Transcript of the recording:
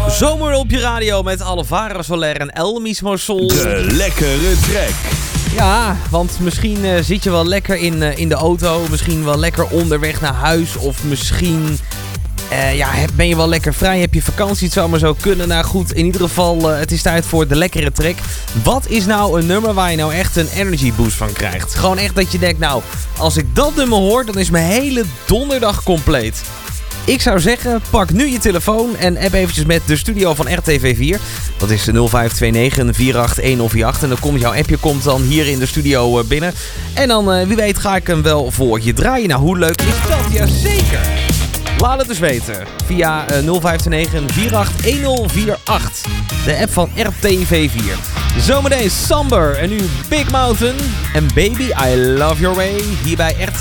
Zomer op je radio met Alvaro Soler en El Mismo Sol. De lekkere trek. Ja, want misschien zit je wel lekker in de auto. Misschien wel lekker onderweg naar huis. Of misschien ben je wel lekker vrij. Heb je vakantie, het zou maar zo kunnen. Nou goed, in ieder geval, het is tijd voor de lekkere trek. Wat is nou een nummer waar je nou echt een energy boost van krijgt? Gewoon echt dat je denkt, nou, als ik dat nummer hoor, dan is mijn hele donderdag compleet. Ik zou zeggen, pak nu je telefoon en app eventjes met de studio van RTV4. Dat is 0529 481048. En dan komt jouw appje dan hier in de studio binnen. En dan, wie weet, ga ik hem wel voor je draaien. Nou, hoe leuk is dat? Jazeker! Laat het dus weten via 0529 481048. De app van RTV4. Zometeen Samber en nu Big Mountain. En Baby, I Love Your Way hier bij RTV.